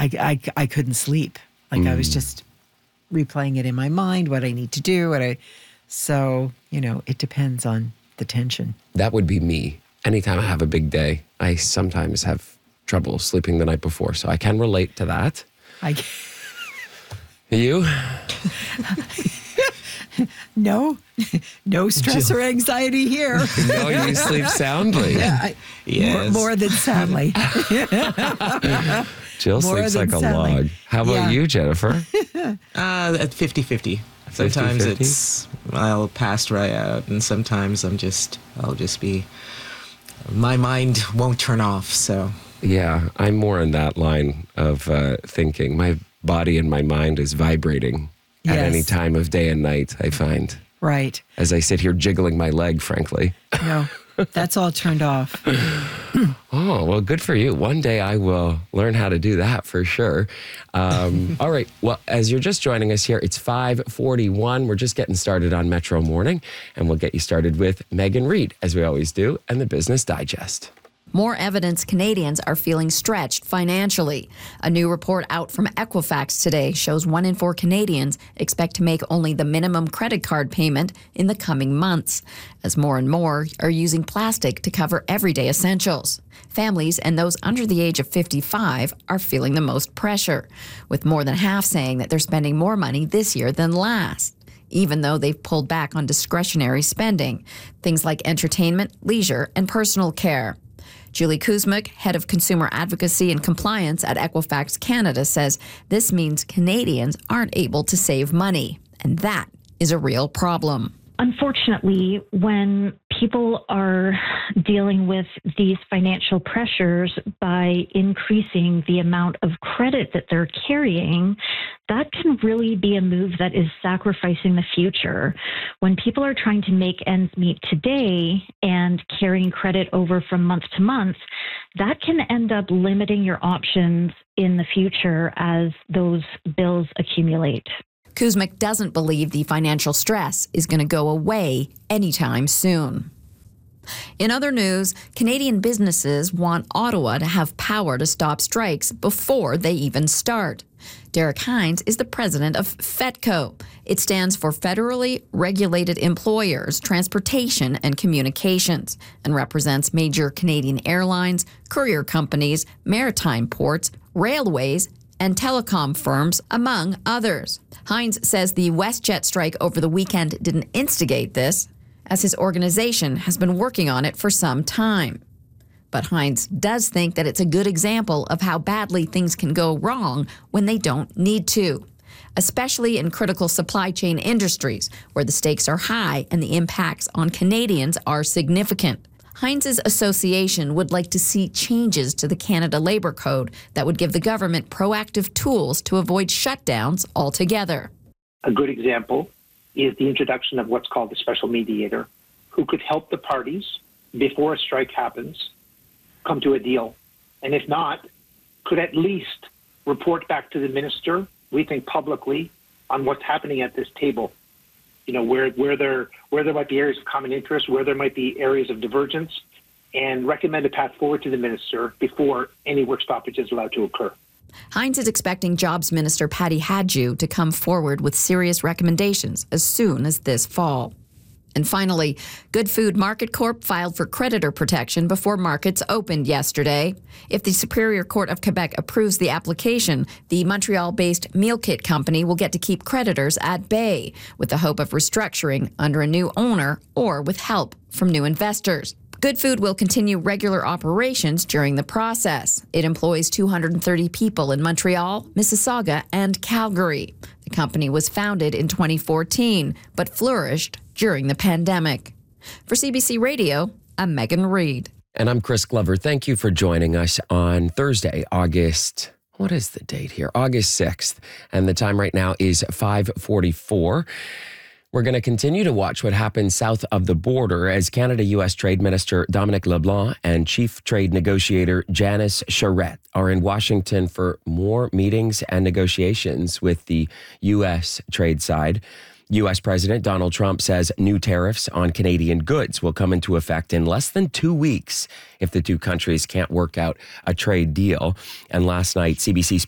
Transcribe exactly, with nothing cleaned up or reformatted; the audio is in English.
I, I, I couldn't sleep. Like mm. I was just replaying it in my mind, what I need to do. What I, so, you know, it depends on the tension. That would be me. Anytime I have a big day, I sometimes have trouble sleeping the night before. So I can relate to that. I You? No, no stress Jill. or anxiety here. No, you sleep soundly. Yeah, I, yes. more, more than soundly. Jill more sleeps like a soundly. log. How about yeah. you, Jennifer? Uh, at fifty-fifty. Sometimes fifty-fifty? it's, I'll pass right out, and sometimes I'm just, I'll just be, my mind won't turn off, so. Yeah, I'm more in that line of uh, thinking. My body and my mind is vibrating yes. at any time of day and night, I find. Right. As I sit here jiggling my leg, frankly. No, that's all turned off. Oh, well, good for you. One day I will learn how to do that for sure. Um, all right. Well, as you're just joining us here, it's five forty-one. We're just getting started on Metro Morning, and we'll get you started with Megan Reid, as we always do, and the Business Digest. More evidence Canadians are feeling stretched financially. A new report out from Equifax today shows one in four Canadians expect to make only the minimum credit card payment in the coming months, as more and more are using plastic to cover everyday essentials. Families and those under the age of fifty-five are feeling the most pressure, with more than half saying that they're spending more money this year than last, even though they've pulled back on discretionary spending, things like entertainment, leisure, and personal care. Julie Kuzmic, head of consumer advocacy and compliance at Equifax Canada, says this means Canadians aren't able to save money, and that is a real problem. Unfortunately, when people are dealing with these financial pressures by increasing the amount of credit that they're carrying, that can really be a move that is sacrificing the future. When people are trying to make ends meet today and carrying credit over from month to month, that can end up limiting your options in the future as those bills accumulate. Kuzmic doesn't believe the financial stress is going to go away anytime soon. In other news, Canadian businesses want Ottawa to have power to stop strikes before they even start. Derek Hines is the president of FETCO. It stands for Federally Regulated Employers, Transportation and Communications, and represents major Canadian airlines, courier companies, maritime ports, railways, and telecom firms, among others. Hines says the WestJet strike over the weekend didn't instigate this, as his organization has been working on it for some time. But Hines does think that it's a good example of how badly things can go wrong when they don't need to, especially in critical supply chain industries where the stakes are high and the impacts on Canadians are significant. Hines' association would like to see changes to the Canada Labour Code that would give the government proactive tools to avoid shutdowns altogether. A good example is the introduction of what's called the special mediator, who could help the parties before a strike happens come to a deal. And if not, could at least report back to the minister, we think publicly, on what's happening at this table. You know, where, where there where there might be areas of common interest, where there might be areas of divergence, and recommend a path forward to the minister before any work stoppage is allowed to occur. Hines is expecting Jobs Minister Patty Hadju to come forward with serious recommendations as soon as this fall. And finally, Good Food Market Corp filed for creditor protection before markets opened yesterday. If the Superior Court of Quebec approves the application, the Montreal-based meal kit company will get to keep creditors at bay, with the hope of restructuring under a new owner or with help from new investors. Good Food will continue regular operations during the process. It employs two hundred thirty people in Montreal, Mississauga, and Calgary. The company was founded in twenty fourteen, but flourished during the pandemic. For C B C Radio, I'm Megan Reid. And I'm Chris Glover. Thank you for joining us on Thursday, August, what is the date here? August sixth. And the time right now is five forty-four. We're going to continue to watch what happens south of the border as Canada-U S Trade Minister Dominic LeBlanc and Chief Trade Negotiator Janice Charette are in Washington for more meetings and negotiations with the U S trade side. U S President Donald Trump says new tariffs on Canadian goods will come into effect in less than two weeks if the two countries can't work out a trade deal. And last night, C B C's